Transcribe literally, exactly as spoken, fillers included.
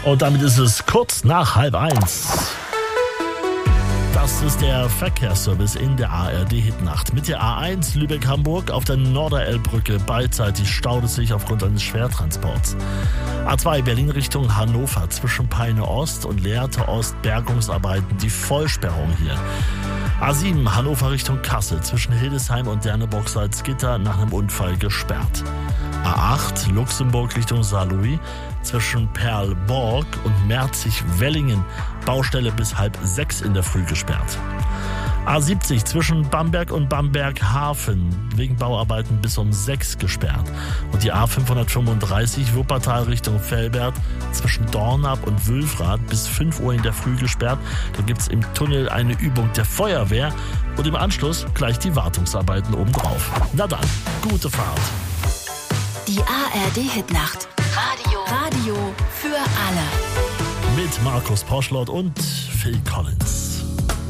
Und damit ist es kurz nach halb eins. Das ist der Verkehrsservice in der A R D-Hitnacht. Mit der A eins Lübeck-Hamburg auf der Norderelbbrücke beidseitig staut es sich aufgrund eines Schwertransports. A zwei Berlin Richtung Hannover zwischen Peine Ost und Lehrte Ost Bergungsarbeiten, die Vollsperrung hier. A sieben Hannover Richtung Kassel zwischen Hildesheim und Derneburg-Salzgitter nach einem Unfall gesperrt. A acht Luxemburg Richtung Saarlouis zwischen Perlborg und Merzig-Wellingen Baustelle bis halb sechs in der Früh gesperrt. A siebzig zwischen Bamberg und Bamberg-Hafen wegen Bauarbeiten bis um sechs gesperrt. Und die A fünfhundertfünfunddreißig Wuppertal Richtung Velbert zwischen Dornap und Wülfrath bis fünf Uhr in der Früh gesperrt. Da gibt es im Tunnel eine Übung der Feuerwehr und im Anschluss gleich die Wartungsarbeiten obendrauf. Na dann, gute Fahrt. Die A R D-Hitnacht. Radio. Radio für alle. Mit Markus Poschlott und Phil Collins.